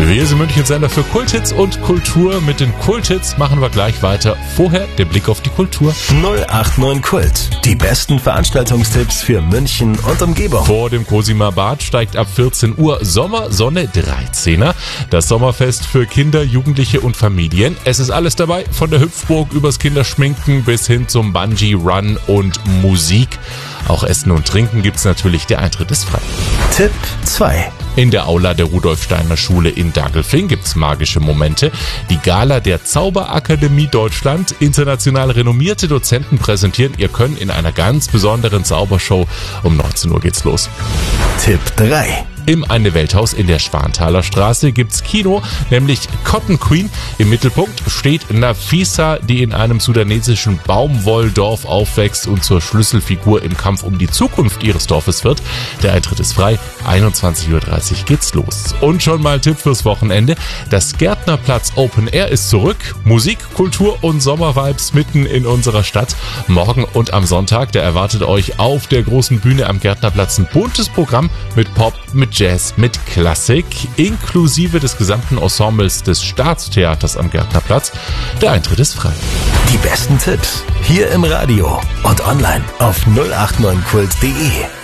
Wir sind Münchens Sender für Kulthits und Kultur. Mit den Kulthits machen wir gleich weiter. Vorher der Blick auf die Kultur. 089 Kult. Die besten Veranstaltungstipps für München und Umgebung. Vor dem Cosima Bad steigt ab 14 Uhr Sommersonne 13er. Das Sommerfest für Kinder, Jugendliche und Familien. Es ist alles dabei, von der Hüpfburg übers Kinderschminken bis hin zum Bungee-Run und Musik. Auch Essen und Trinken gibt's natürlich, der Eintritt ist frei. Tipp 2. In der Aula der Rudolf Steiner Schule in Daglfing gibt's magische Momente. Die Gala der Zauberakademie Deutschland. International renommierte Dozenten präsentieren ihr Können in einer ganz besonderen Zaubershow. Um 19 Uhr geht's los. Tipp 3. Im Eine Welthaus in der Schwanthaler Straße gibt's Kino, nämlich Cotton Queen. Im Mittelpunkt steht Nafisa, die in einem sudanesischen Baumwolldorf aufwächst und zur Schlüsselfigur im Kampf um die Zukunft ihres Dorfes wird. Der Eintritt ist frei, 21:30 Uhr geht's los. Und schon mal Tipp fürs Wochenende: Das Gärtnerplatz Open Air ist zurück. Musik, Kultur und Sommervibes mitten in unserer Stadt. Morgen und am Sonntag, da erwartet euch auf der großen Bühne am Gärtnerplatz ein buntes Programm mit Pop, mit Jazz, mit Klassik, inklusive des gesamten Ensembles des Staatstheaters am Gärtnerplatz. Der Eintritt ist frei. Die besten Tipps hier im Radio und online auf 089kult.de.